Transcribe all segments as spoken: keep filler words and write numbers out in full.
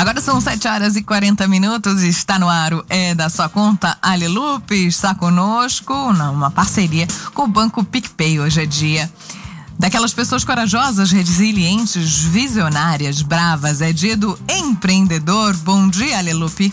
Agora são sete horas e quarenta minutos e está no ar o É da Sua Conta. Ali Lupe está conosco, numa parceria com o Banco PicPay. Hoje é dia daquelas pessoas corajosas, resilientes, visionárias, bravas. É dia do empreendedor. Bom dia, Ali Lupe.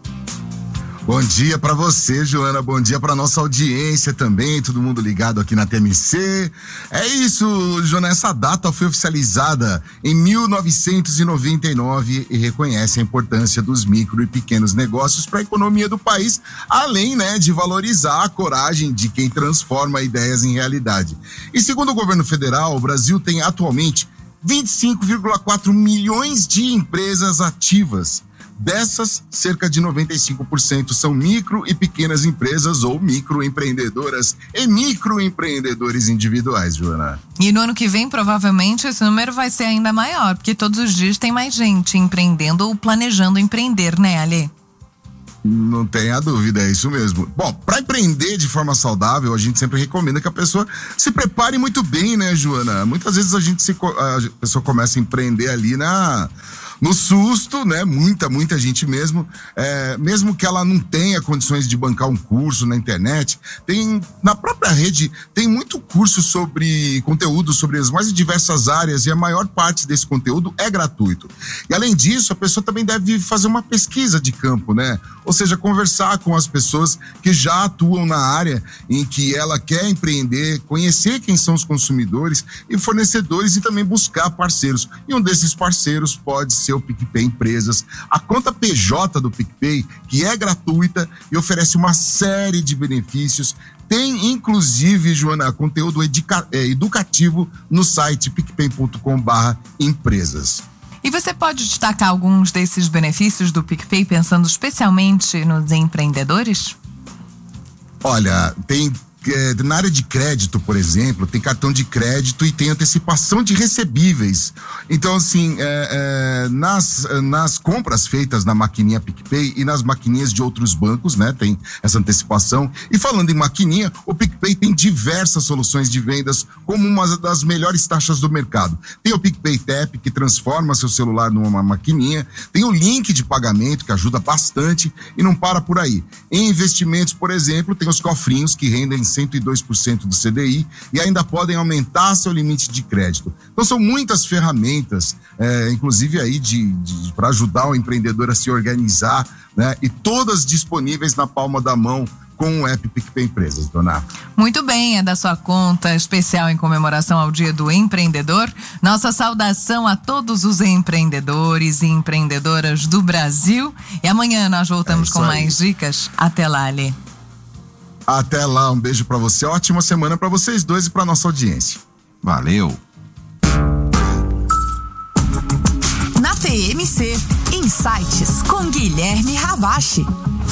Bom dia para você, Joana, bom dia para nossa audiência também, todo mundo ligado aqui na T M C. É isso, Joana, essa data foi oficializada em mil novecentos e noventa e nove e reconhece a importância dos micro e pequenos negócios para a economia do país, além, né, de valorizar a coragem de quem transforma ideias em realidade. E segundo o governo federal, o Brasil tem atualmente vinte e cinco vírgula quatro milhões de empresas ativas. Dessas, cerca de noventa e cinco por cento são micro e pequenas empresas ou microempreendedoras e microempreendedores individuais, Joana. E no ano que vem, provavelmente, esse número vai ser ainda maior, porque todos os dias tem mais gente empreendendo ou planejando empreender, né, Ale? Não tenha dúvida, é isso mesmo. Bom, para empreender de forma saudável, a gente sempre recomenda que a pessoa se prepare muito bem, né, Joana? Muitas vezes a gente se, a pessoa começa a empreender ali na... no susto, né? Muita, muita gente mesmo, é, mesmo que ela não tenha condições de bancar um curso na internet, tem, na própria rede, tem muito curso sobre conteúdo, sobre as mais diversas áreas, e a maior parte desse conteúdo é gratuito. E além disso, a pessoa também deve fazer uma pesquisa de campo, né? Ou seja, conversar com as pessoas que já atuam na área em que ela quer empreender, conhecer quem são os consumidores e fornecedores e também buscar parceiros. E um desses parceiros pode ser o PicPay Empresas, a conta P J do PicPay, que é gratuita e oferece uma série de benefícios. Tem, inclusive, Joana, conteúdo educa- educativo no site picpay ponto com barra empresas. E você pode destacar alguns desses benefícios do PicPay, pensando especialmente nos empreendedores? Olha, tem... É, na área de crédito, por exemplo, tem cartão de crédito e tem antecipação de recebíveis. Então, assim, é, é, nas, nas compras feitas na maquininha PicPay e nas maquininhas de outros bancos, né, tem essa antecipação. E falando em maquininha, o PicPay tem diversas soluções de vendas como uma das melhores taxas do mercado. Tem o PicPay Tap, que transforma seu celular numa maquininha. Tem o link de pagamento, que ajuda bastante e não para por aí. Em investimentos, por exemplo, tem os cofrinhos que rendem cento e dois por cento do C D I e ainda podem aumentar seu limite de crédito. Então são muitas ferramentas, é, inclusive aí de, de, para ajudar o empreendedor a se organizar, né? E todas disponíveis na palma da mão com o app PicPay Empresas, dona. Muito bem, é da sua conta especial em comemoração ao Dia do Empreendedor. Nossa saudação a todos os empreendedores e empreendedoras do Brasil. E amanhã nós voltamos é com aí. mais dicas. Até lá, Alê. Até lá, um beijo pra você, ótima semana pra vocês dois e pra nossa audiência. Valeu! Na T M C, Insights com Guilherme Ravache.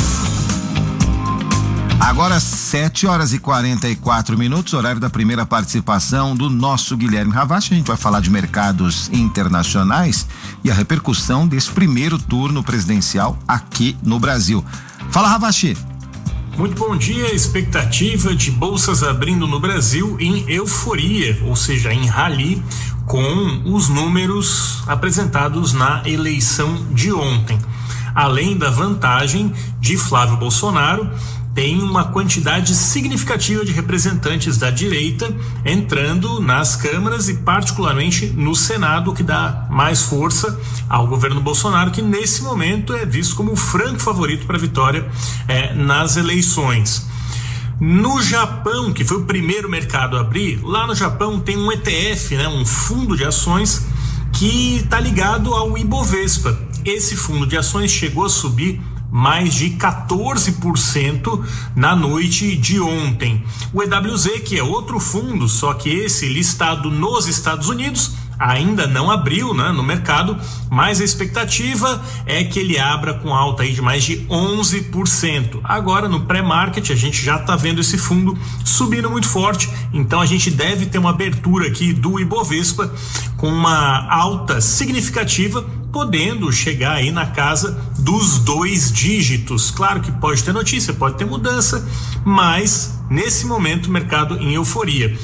Agora sete horas e quarenta e quatro minutos, horário da primeira participação do nosso Guilherme Ravache. A gente vai falar de mercados internacionais e a repercussão desse primeiro turno presidencial aqui no Brasil. Fala, Ravache! Muito bom dia, expectativa de bolsas abrindo no Brasil em euforia, ou seja, em rally, com os números apresentados na eleição de ontem. Além da vantagem de Flávio Bolsonaro, tem uma quantidade significativa de representantes da direita entrando nas câmaras e particularmente no Senado, o que dá mais força ao governo Bolsonaro, que nesse momento é visto como o franco favorito para a vitória eh, nas eleições. No Japão, que foi o primeiro mercado a abrir, lá no Japão tem um E T F, né, um fundo de ações que está ligado ao Ibovespa. Esse fundo de ações chegou a subir mais de quatorze por cento na noite de ontem. O E W Z, que é outro fundo, só que esse listado nos Estados Unidos, ainda não abriu, né, no mercado, mas a expectativa é que ele abra com alta aí de mais de onze por cento. Agora no pré-market a gente já está vendo esse fundo subindo muito forte, então a gente deve ter uma abertura aqui do Ibovespa com uma alta significativa, podendo chegar aí na casa dos dois dígitos. Claro que pode ter notícia, pode ter mudança, mas nesse momento o mercado em euforia.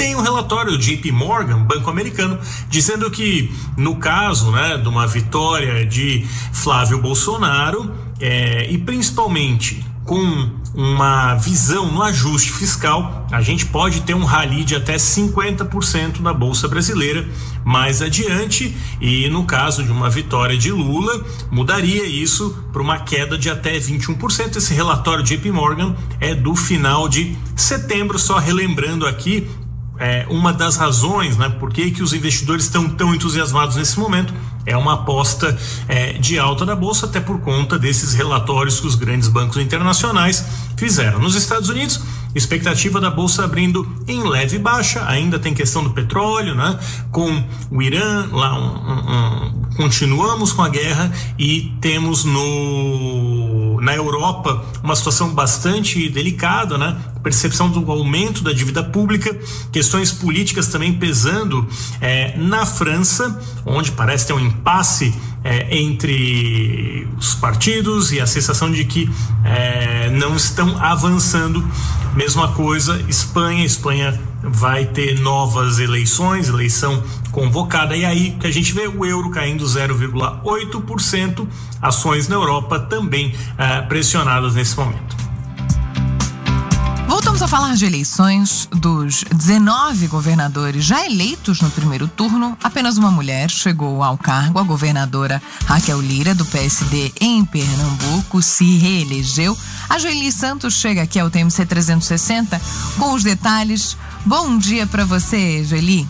tem um relatório do J P Morgan, banco americano, dizendo que no caso, né, de uma vitória de Flávio Bolsonaro, é, e principalmente com uma visão no ajuste fiscal, a gente pode ter um rally de até cinquenta por cento na Bolsa Brasileira mais adiante, e no caso de uma vitória de Lula, mudaria isso para uma queda de até vinte e um por cento. Esse relatório de J P Morgan é do final de setembro, só relembrando aqui é, uma das razões, né, por que que os investidores estão tão entusiasmados nesse momento, é uma aposta é, de alta da Bolsa, até por conta desses relatórios que os grandes bancos internacionais fizeram. Nos Estados Unidos, expectativa da Bolsa abrindo em leve baixa, ainda tem questão do petróleo, né? Com o Irã, lá um, um, um, continuamos com a guerra, e temos no, na Europa uma situação bastante delicada, né? Percepção do aumento da dívida pública, questões políticas também pesando é, na França, onde parece ter um impasse é, entre os partidos e a sensação de que é, não estão avançando. Mesma coisa, Espanha, Espanha vai ter novas eleições, eleição convocada, e aí que a gente vê o euro caindo zero vírgula oito por cento, ações na Europa também é, pressionadas nesse momento. Voltamos a falar de eleições. Dos dezenove governadores já eleitos no primeiro turno, apenas uma mulher chegou ao cargo. A governadora Raquel Lira, do P S D em Pernambuco, se reelegeu. A Joeli Santos chega aqui ao T M C trezentos e sessenta com os detalhes. Bom dia para você, Joeli.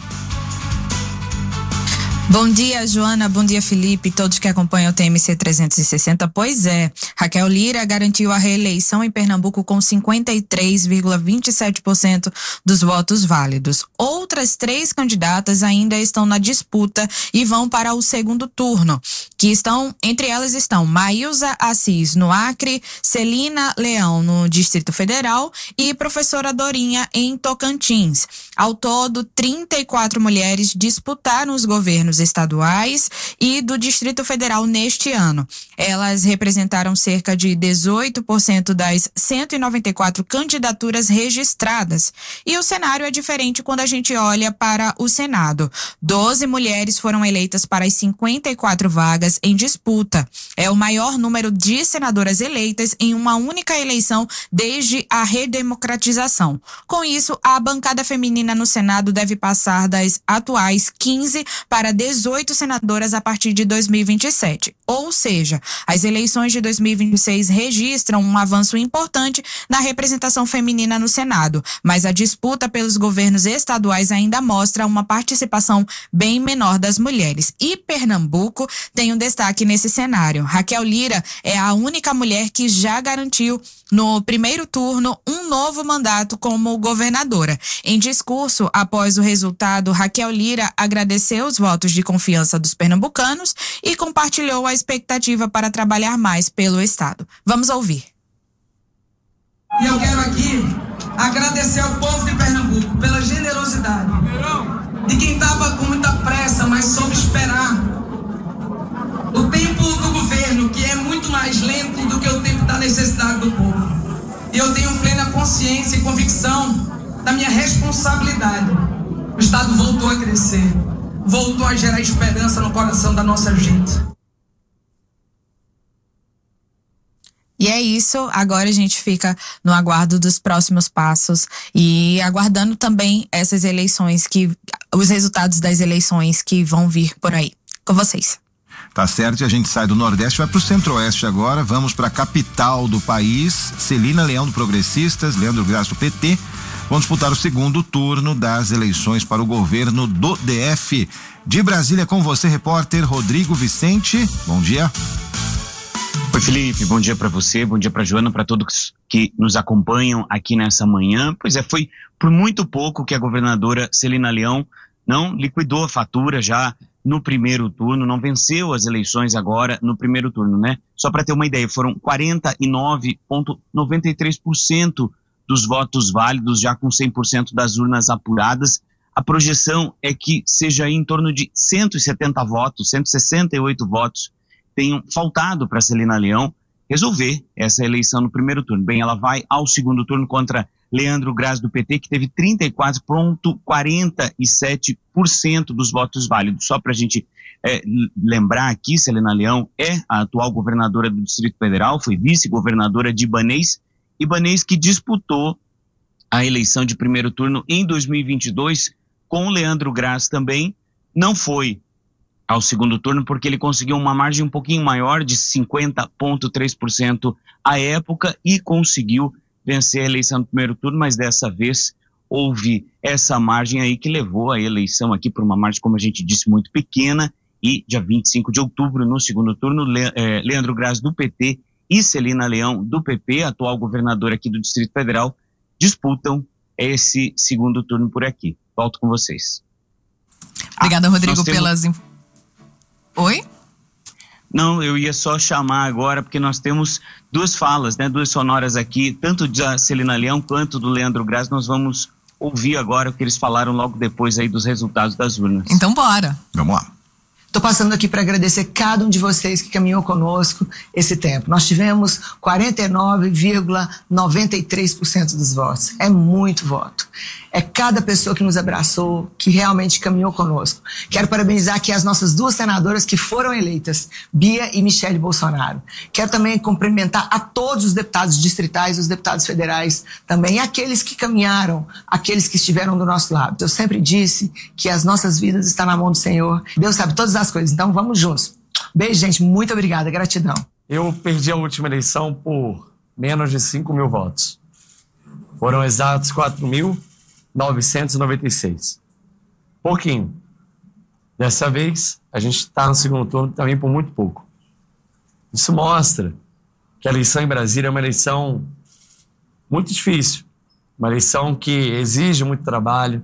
Bom dia, Joana. Bom dia, Felipe. Todos que acompanham o T M C trezentos e sessenta. Pois é, Raquel Lira garantiu a reeleição em Pernambuco com cinquenta e três vírgula vinte e sete por cento dos votos válidos. Outras três candidatas ainda estão na disputa e vão para o segundo turno, que estão, entre elas estão Maílza Assis no Acre, Celina Leão no Distrito Federal e professora Dorinha em Tocantins. Ao todo, trinta e quatro mulheres disputaram os governos estaduais e do Distrito Federal neste ano. Elas representaram cerca de dezoito por cento das cento e noventa e quatro candidaturas registradas. E o cenário é diferente quando a gente olha para o Senado. doze mulheres foram eleitas para as cinquenta e quatro vagas em disputa. É o maior número de senadoras eleitas em uma única eleição desde a redemocratização. Com isso, a bancada feminina no Senado deve passar das atuais quinze para dezoito senadoras a partir de dois mil e vinte e sete. Ou seja, as eleições de dois mil e vinte e seis registram um avanço importante na representação feminina no Senado, mas a disputa pelos governos estaduais ainda mostra uma participação bem menor das mulheres. E Pernambuco tem um destaque nesse cenário. Raquel Lira é a única mulher que já garantiu no primeiro turno um novo mandato como governadora. Em discurso, após o resultado, Raquel Lira agradeceu os votos de confiança dos pernambucanos e compartilhou a expectativa para trabalhar mais pelo estado. Vamos ouvir. E eu quero aqui agradecer ao povo de Pernambuco pela generosidade de quem estava com muita pressa, mas soube esperar o tempo do governo, que é muito mais lento do que o tempo da necessidade do povo. E eu tenho plena consciência e convicção da minha responsabilidade. O estado voltou a crescer, voltou a gerar esperança no coração da nossa gente. E é isso, agora a gente fica no aguardo dos próximos passos e aguardando também essas eleições, que os resultados das eleições que vão vir por aí. Com vocês. Tá certo, e a gente sai do Nordeste, vai pro Centro-Oeste agora, vamos pra capital do país. Celina Leão do Progressistas, Leandro Graça do P T, vão disputar o segundo turno das eleições para o governo do D F. De Brasília com você, repórter Rodrigo Vicente, bom dia. Oi, Felipe, bom dia para você, bom dia para Joana, para todos que nos acompanham aqui nessa manhã. Pois é, foi por muito pouco que a governadora Celina Leão não liquidou a fatura já no primeiro turno, não venceu as eleições agora no primeiro turno, né? Só para ter uma ideia, foram quarenta e nove vírgula noventa e três por cento dos votos válidos, já com cem por cento das urnas apuradas. A projeção é que seja em torno de cento e setenta votos, cento e sessenta e oito votos tenham faltado para Celina Leão resolver essa eleição no primeiro turno. Bem, ela vai ao segundo turno contra Leandro Graz, do P T, que teve trinta e quatro vírgula quarenta e sete por cento dos votos válidos. Só para a gente é, lembrar aqui, Celina Leão é a atual governadora do Distrito Federal, foi vice-governadora de Ibanez, Ibanez que disputou a eleição de primeiro turno em dois mil e vinte e dois com o Leandro Graz também, não foi ao segundo turno porque ele conseguiu uma margem um pouquinho maior de cinquenta vírgula três por cento à época e conseguiu vencer a eleição no primeiro turno, mas dessa vez houve essa margem aí que levou a eleição aqui por uma margem, como a gente disse, muito pequena, e dia vinte e cinco de outubro, no segundo turno, Le, eh, Leandro Graz, do P T, e Celina Leão, do P P, atual governador aqui do Distrito Federal, disputam esse segundo turno por aqui. Volto com vocês. Obrigada, ah, Rodrigo, temos... pelas... Inf... Oi? Não, eu ia só chamar agora, porque nós temos duas falas, né, duas sonoras aqui, tanto da Celina Leão quanto do Leandro Graz. Nós vamos ouvir agora o que eles falaram logo depois aí dos resultados das urnas. Então bora. Vamos lá. Estou passando aqui para agradecer cada um de vocês que caminhou conosco esse tempo. Nós tivemos quarenta e nove vírgula noventa e três por cento dos votos. É muito voto. É cada pessoa que nos abraçou, que realmente caminhou conosco. Quero parabenizar aqui as nossas duas senadoras que foram eleitas, Bia e Michele Bolsonaro. Quero também cumprimentar a todos os deputados distritais, os deputados federais também, e aqueles que caminharam, aqueles que estiveram do nosso lado. Eu sempre disse que as nossas vidas estão na mão do Senhor. Deus sabe todas as coisas, então vamos juntos. Beijo, gente. Muito obrigada. Gratidão. Eu perdi a última eleição por menos de cinco mil votos. Foram exatos quatro mil novecentos e noventa e seis. Pouquinho. Dessa vez, a gente está no segundo turno também por muito pouco. Isso mostra que a eleição em Brasília é uma eleição muito difícil. Uma eleição que exige muito trabalho,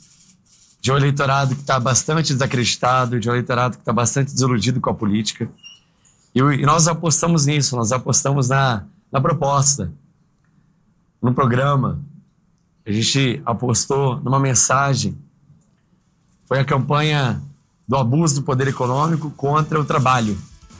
de um eleitorado que está bastante desacreditado, de um eleitorado que está bastante desiludido com a política. E, e nós apostamos nisso, nós apostamos na, na proposta, no programa. A gente apostou numa mensagem. Foi a campanha do abuso do poder econômico contra o trabalho.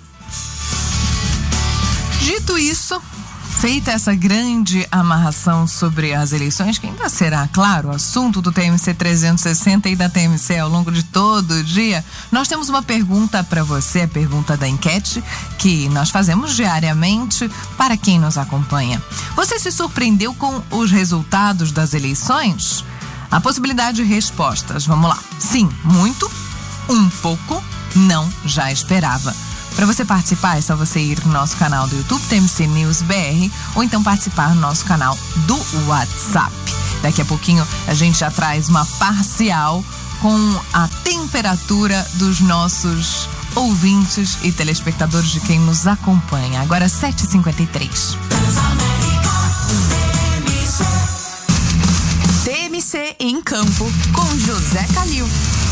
Dito isso, feita essa grande amarração sobre as eleições, que ainda será, claro, assunto do T M C trezentos e sessenta e da T M C ao longo de todo o dia, nós temos uma pergunta para você, a pergunta da enquete, que nós fazemos diariamente para quem nos acompanha. Você se surpreendeu com os resultados das eleições? A possibilidade de respostas, vamos lá. Sim, muito, um pouco, não, já esperava. Para você participar, é só você ir no nosso canal do YouTube, T M C News B R, ou então participar no nosso canal do WhatsApp. Daqui a pouquinho a gente já traz uma parcial com a temperatura dos nossos ouvintes e telespectadores, de quem nos acompanha. Agora sete e cinquenta e três. T M C em Campo, com José Calil.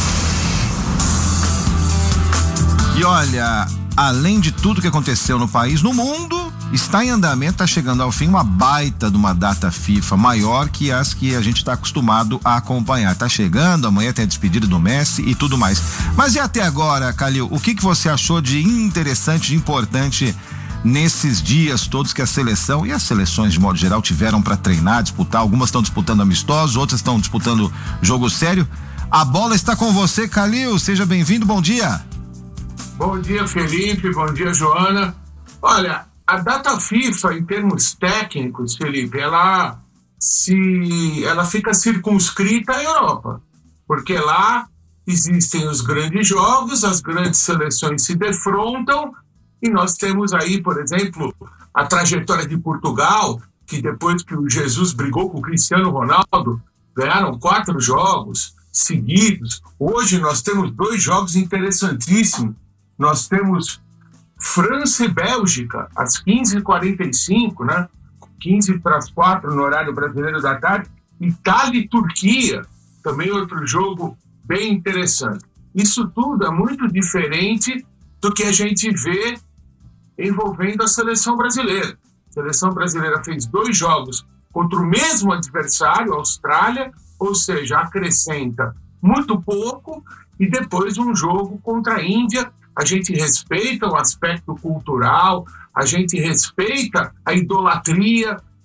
E olha, além de tudo que aconteceu no país, no mundo, está em andamento, está chegando ao fim uma baita de uma data FIFA maior que as que a gente está acostumado a acompanhar. Está chegando, amanhã tem a despedida do Messi e tudo mais. Mas e até agora, Calil, o que que você achou de interessante, de importante nesses dias todos que a seleção e as seleções de modo geral tiveram para treinar, disputar? Algumas estão disputando amistosos, outras estão disputando jogo sério. A bola está com você, Calil. Seja bem-vindo, bom dia. Bom dia, Felipe. Bom dia, Joana. Olha, a data FIFA, em termos técnicos, Felipe, ela, se, ela fica circunscrita à Europa, porque lá existem os grandes jogos, as grandes seleções se defrontam, e nós temos aí, por exemplo, a trajetória de Portugal, que depois que o Jesus brigou com o Cristiano Ronaldo, ganharam quatro jogos seguidos. Hoje nós temos dois jogos interessantíssimos. Nós temos França e Bélgica, às quinze e quarenta e cinco, né? quinze para as quatro no horário brasileiro da tarde. Itália e Turquia, também outro jogo bem interessante. Isso tudo é muito diferente do que a gente vê envolvendo a seleção brasileira. A seleção brasileira fez dois jogos contra o mesmo adversário, a Austrália, ou seja, acrescenta muito pouco, e depois um jogo contra a Índia. A gente respeita o aspecto cultural, a gente respeita a idolatria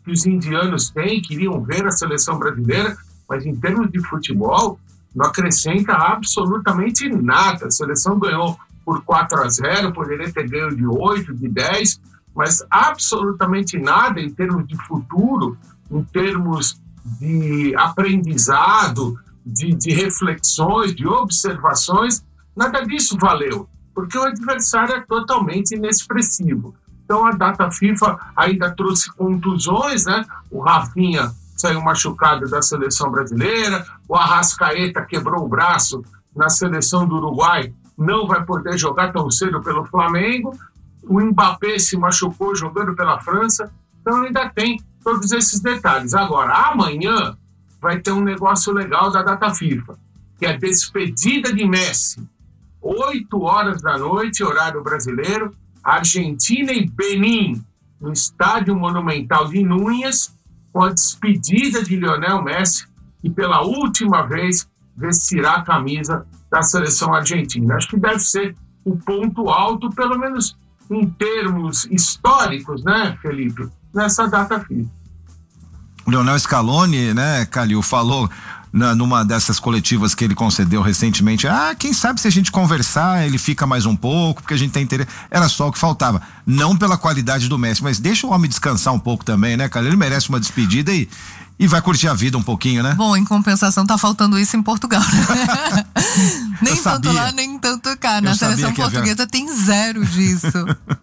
que os indianos têm, queriam ver a seleção brasileira, mas em termos de futebol, não acrescenta absolutamente nada. A seleção ganhou por quatro a zero, poderia ter ganho de oito, de dez, mas absolutamente nada em termos de futuro, em termos de aprendizado, de, de reflexões, de observações, nada disso valeu, porque o adversário é totalmente inexpressivo. Então a data FIFA ainda trouxe contusões, né? O Rafinha saiu machucado da seleção brasileira, o Arrascaeta quebrou o braço na seleção do Uruguai, não vai poder jogar tão cedo pelo Flamengo, o Mbappé se machucou jogando pela França, então ainda tem todos esses detalhes. Agora, amanhã vai ter um negócio legal da data FIFA, que é a despedida de Messi, oito horas da noite, horário brasileiro, Argentina e Benin, no Estádio Monumental de Núñez, com a despedida de Lionel Messi, que pela última vez vestirá a camisa da seleção argentina. Acho que deve ser o ponto alto, pelo menos em termos históricos, né, Felipe, nessa data FIFA. O Lionel Scaloni, né, Calil, falou na, numa dessas coletivas que ele concedeu recentemente, ah, quem sabe se a gente conversar, ele fica mais um pouco, porque a gente tem interesse. Era só o que faltava. Não pela qualidade do Messi, mas deixa o homem descansar um pouco também, né, Calil? Ele merece uma despedida e, e vai curtir a vida um pouquinho, né? Bom, em compensação tá faltando isso em Portugal, né? Nem Eu tanto sabia. lá, nem tanto cá. Na Eu seleção sabia que havia- portuguesa tem zero disso.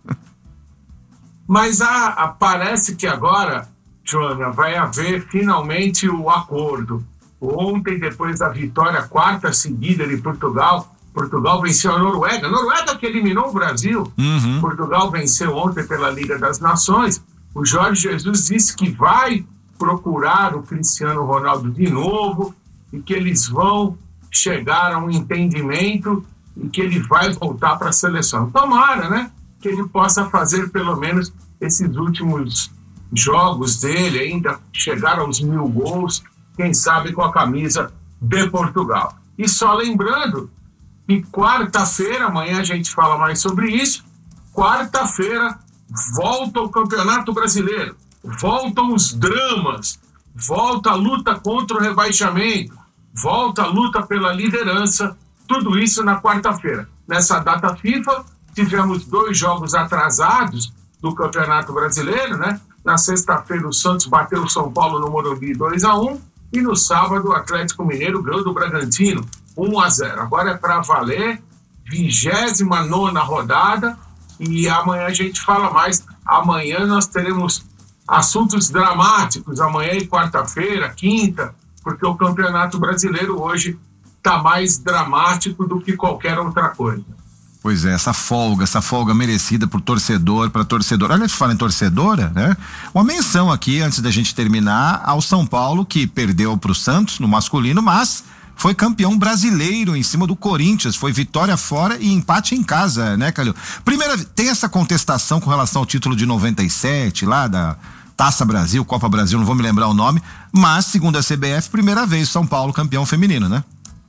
Mas a, a- parece que agora, Joana, vai haver finalmente o acordo. Ontem, depois da vitória quarta seguida de Portugal, Portugal venceu a Noruega. Noruega que eliminou o Brasil. Uhum. Portugal venceu ontem pela Liga das Nações. O Jorge Jesus disse que vai procurar o Cristiano Ronaldo de novo e que eles vão chegar a um entendimento e que ele vai voltar para a seleção. Tomara, né? Que ele possa fazer pelo menos esses últimos jogos dele, ainda chegar aos mil gols, quem sabe com a camisa de Portugal. E só lembrando que quarta-feira, amanhã a gente fala mais sobre isso, quarta-feira volta o Campeonato Brasileiro, voltam os dramas, volta a luta contra o rebaixamento, volta a luta pela liderança, tudo isso na quarta-feira. Nessa data FIFA, tivemos dois jogos atrasados do Campeonato Brasileiro, né? Na sexta-feira, o Santos bateu o São Paulo no Morumbi dois a um e no sábado, o Atlético Mineiro ganhou do Bragantino um a zero. Agora é para valer, vigésima nona rodada, e amanhã a gente fala mais. Amanhã nós teremos assuntos dramáticos, amanhã e quarta-feira, quinta, porque o Campeonato Brasileiro hoje está mais dramático do que qualquer outra coisa. Pois é, essa folga, essa folga merecida por torcedor, para torcedor. Olha, fala em torcedora, né? Uma menção aqui, antes da gente terminar, ao São Paulo, que perdeu pro Santos no masculino, mas foi campeão brasileiro em cima do Corinthians. Foi vitória fora e empate em casa, né, Calil? Primeira, tem essa contestação com relação ao título de noventa e sete, lá da Taça Brasil, Copa Brasil, não vou me lembrar o nome, mas, segundo a C B F, primeira vez São Paulo campeão feminino, né?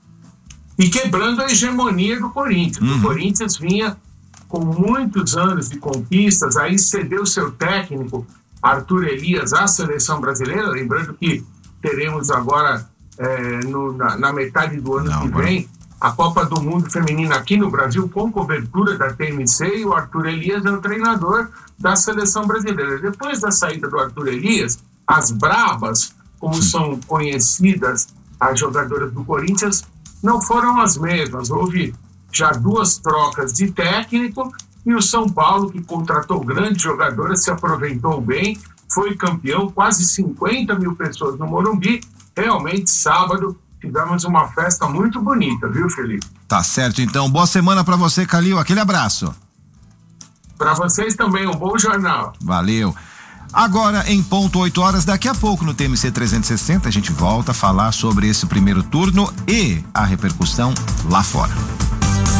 E quebrando a hegemonia do Corinthians. Uhum. O Corinthians vinha com muitos anos de conquistas, aí cedeu seu técnico, Arthur Elias, à seleção brasileira, lembrando que teremos agora, é, no, na, na metade do ano Não, que vem, a Copa do Mundo Feminina aqui no Brasil, com cobertura da T M C, e o Arthur Elias é o treinador da seleção brasileira. Depois da saída do Arthur Elias, as brabas, como são conhecidas as jogadoras do Corinthians, não foram as mesmas. Houve já duas trocas de técnico e o São Paulo, que contratou grandes jogadoras, se aproveitou bem, foi campeão, quase cinquenta mil pessoas no Morumbi. Realmente, sábado, tivemos uma festa muito bonita, viu, Felipe? Tá certo, então. Boa semana pra você, Calil. Aquele abraço. Para vocês também, um bom jornal. Valeu. Agora, em ponto oito horas, daqui a pouco no T M C trezentos e sessenta, a gente volta a falar sobre esse primeiro turno e a repercussão lá fora.